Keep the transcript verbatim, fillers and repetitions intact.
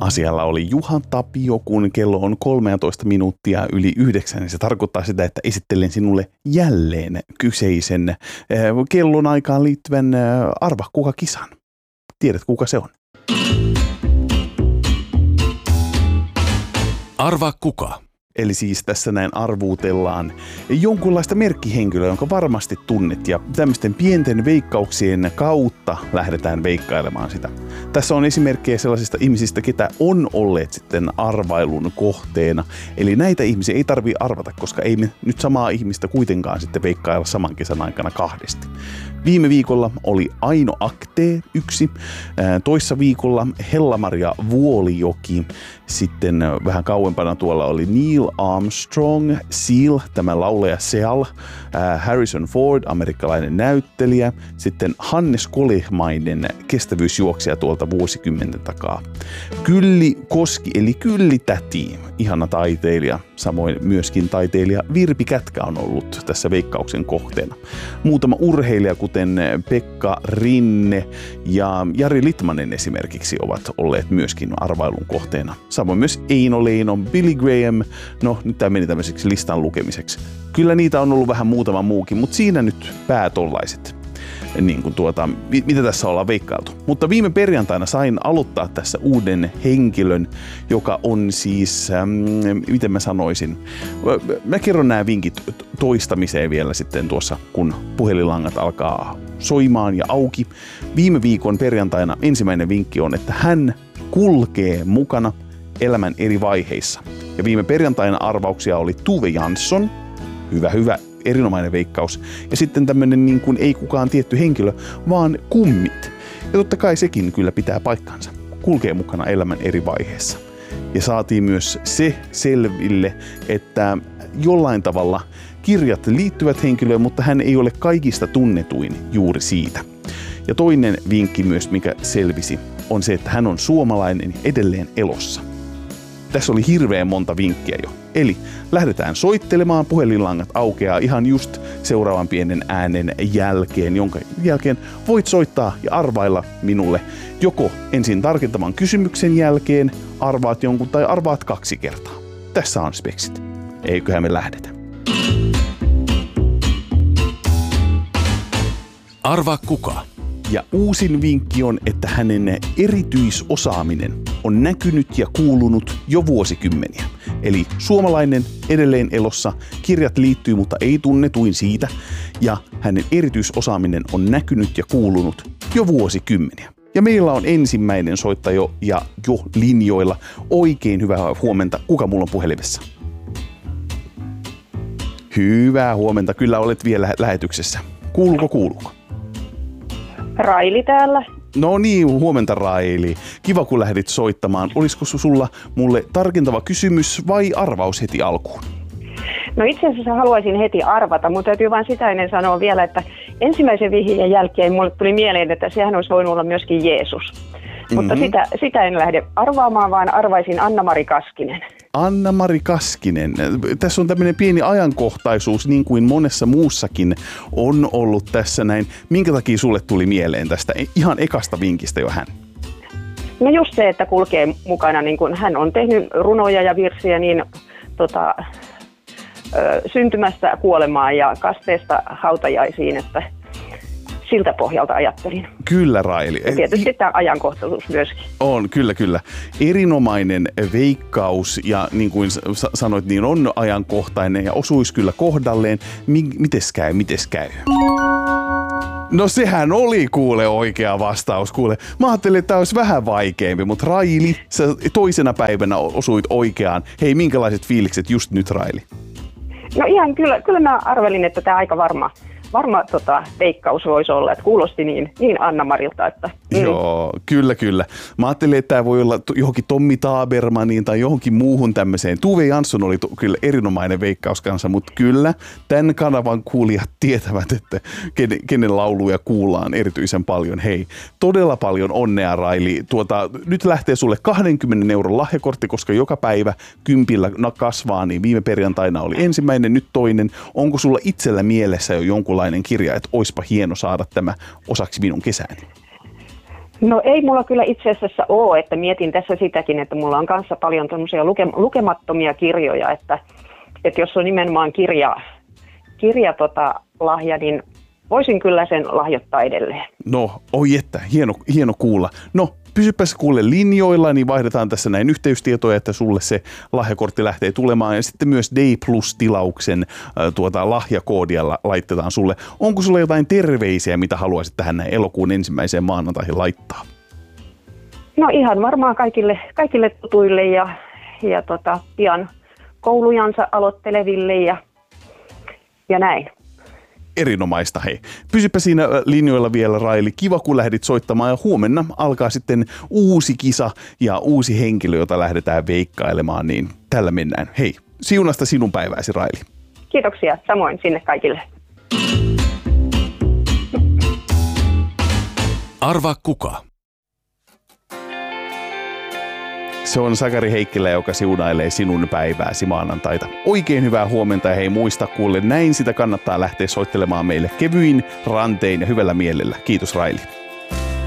Asialla oli Juha Tapio, kun kello on kolmetoista minuuttia yli yhdeksän, niin se tarkoittaa sitä, että esittelen sinulle jälleen kyseisen äh, kellon aikaan liittyvän äh, Arva kuka kisan. Tiedät kuka se on? Arva kuka. Eli siis tässä näin arvuutellaan jonkunlaista merkkihenkilöä, jonka varmasti tunnet, ja tämmöisten pienten veikkauksien kautta lähdetään veikkailemaan sitä. Tässä on esimerkkejä sellaisista ihmisistä, ketä on olleet sitten arvailun kohteena. Eli näitä ihmisiä ei tarvitse arvata, koska ei me nyt samaa ihmistä kuitenkaan sitten veikkailla saman kesän aikana kahdesti. Viime viikolla oli Aino Aktee yksi, toissa viikolla Hella-Maria Vuolijoki, sitten vähän kauempana tuolla oli Neil Armstrong, Seal, tämä laulaja Seal, Harrison Ford, amerikkalainen näyttelijä, sitten Hannes Kolehmainen, kestävyysjuoksija tuolta vuosikymmenten takaa. Kylli Koski, eli Kylli Täti, ihana taiteilija, samoin myöskin taiteilija Virpi Kätkä on ollut tässä veikkauksen kohteena. Muutama urheilija, kuten Pekka Rinne ja Jari Litmanen esimerkiksi, ovat olleet myöskin arvailun kohteena. Samoin myös Eino Leinon, Billy Graham, no nyt tämä meni tämmöiseksi listan lukemiseksi. Kyllä niitä on ollut vähän muutama muukin, mutta siinä nyt päätollaiset, niin kuin tuota, mitä tässä ollaan veikkailtu. Mutta viime perjantaina sain aloittaa tässä uuden henkilön, joka on siis, ähm, miten mä sanoisin, mä kerron nämä vinkit toistamiseen vielä sitten tuossa, kun puhelinlangat alkaa soimaan ja auki. Viime viikon perjantaina ensimmäinen vinkki on, että hän kulkee mukana elämän eri vaiheissa. Ja viime perjantaina arvauksia oli Tuve Jansson, hyvä, hyvä, erinomainen veikkaus. Ja sitten tämmönen niin kuin ei kukaan tietty henkilö, vaan kummit. Ja totta kai sekin kyllä pitää paikkansa. Kulkee mukana elämän eri vaiheissa. Ja saatiin myös se selville, että jollain tavalla kirjat liittyvät henkilöön, mutta hän ei ole kaikista tunnetuin juuri siitä. Ja toinen vinkki myös, mikä selvisi, on se, että hän on suomalainen edelleen elossa. Tässä oli hirveän monta vinkkiä jo. Eli lähdetään soittelemaan, puhelinlangat aukeaa ihan just seuraavan pienen äänen jälkeen, jonka jälkeen voit soittaa ja arvailla minulle joko ensin tarkentavan kysymyksen jälkeen arvaat jonkun tai arvaat kaksi kertaa. Tässä on speksit. Eiköhän me lähdetä. Arva kuka. Ja uusin vinkki on, että hänen erityisosaaminen on näkynyt ja kuulunut jo vuosikymmeniä. Eli suomalainen edelleen elossa, kirjat liittyy, mutta ei tunnetuin siitä. Ja hänen erityisosaaminen on näkynyt ja kuulunut jo vuosikymmeniä. Ja meillä on ensimmäinen soittaja ja jo linjoilla. Oikein hyvää huomenta. Kuka mulla on puhelimessa? Hyvää huomenta. Kyllä olet vielä lähetyksessä. Kuuluuko, kuuluuko? Raili täällä. No niin, huomenta Raili. Kiva kun lähdit soittamaan. Olisiko sulla mulle tarkentava kysymys vai arvaus heti alkuun? No itse asiassa haluaisin heti arvata, mutta täytyy vain sitä ennen sanoa vielä, että ensimmäisen vihjeen jälkeen mulle tuli mieleen, että sehän olisi voinut olla myöskin Jeesus. Mm-hmm. Mutta sitä, sitä en lähde arvaamaan, vaan arvaisin Anna-Mari Kaskinen. Anna-Mari Kaskinen. Tässä on tämmöinen pieni ajankohtaisuus, niin kuin monessa muussakin on ollut tässä näin. Minkä takia sulle tuli mieleen tästä ihan ekasta vinkistä jo hän? No just se, että kulkee mukana, niin kuin hän on tehnyt runoja ja virsiä niin tota, ö, syntymästä kuolemaan ja kasteesta hautajaisiin, että siltä pohjalta ajattelin. Kyllä, Raili. Ja tietysti tämä ajankohtaisuus myöskin. On, kyllä, kyllä. Erinomainen veikkaus ja niin kuin sanoit, niin on ajankohtainen ja osuisi kyllä kohdalleen. Mites käy, mites käy? No sehän oli kuule oikea vastaus, kuule. Mä ajattelin, että tämä olisi vähän vaikeampi, mutta Raili, sä toisena päivänä osuit oikeaan. Hei, minkälaiset fiilikset just nyt, Raili? No ihan kyllä, kyllä mä arvelin, että tämä aika varma. Varma tota, veikkaus voisi olla, että kuulosti niin, niin Anna-Marilta. Että, mm. Joo, kyllä, kyllä. Mä ajattelin, että tämä voi olla johonkin Tommi Tabermaniin tai johonkin muuhun tämmöiseen. Tuve Jansson oli to, kyllä erinomainen veikkaus kanssa, mutta kyllä tämän kanavan kuulijat tietävät, että kenen, kenen lauluja kuullaan erityisen paljon. Hei, todella paljon onnea, Raili. Tuota, nyt lähtee sulle kaksikymmentä euron lahjakortti, koska joka päivä kympillä kasvaa, niin viime perjantaina oli ensimmäinen, nyt toinen. Onko sulla itsellä mielessä jo jonkunlainen kirja, että oispa hieno saada tämä osaksi minun kesääni? No ei mulla kyllä itse asiassa ole, että mietin tässä sitäkin, että mulla on kanssa paljon tämmöisiä luke, lukemattomia kirjoja, että, että jos on nimenomaan kirja, kirja tota, lahja, niin voisin kyllä sen lahjoittaa edelleen. No, oi että, hieno, hieno kuulla. No, pysypäs kuule linjoilla, niin vaihdetaan tässä näin yhteystietoja, että sulle se lahjakortti lähtee tulemaan. Ja sitten myös Day Plus-tilauksen äh, tuota, lahjakoodia la- laitetaan sulle. Onko sulla jotain terveisiä, mitä haluaisit tähän näin elokuun ensimmäiseen maanantaihin laittaa? No ihan varmaan kaikille, kaikille tutuille ja, ja tota, pian koulujansa aloitteleville ja, ja näin. Erinomaista, hei. Pysypä siinä linjoilla vielä, Raili. Kiva, kun lähdit soittamaan ja huomenna alkaa sitten uusi kisa ja uusi henkilö, jota lähdetään veikkailemaan, niin tällä mennään. Hei, siunasta sinun päivääsi, Raili. Kiitoksia, samoin sinne kaikille. Arvaa kuka. Se on Sakari Heikkilä, joka siunailee sinun päivääsi maanantaita. Oikein hyvää huomenta ja hei muista kuule, näin sitä kannattaa lähteä soittelemaan meille kevyin, rantein ja hyvällä mielellä. Kiitos Raili.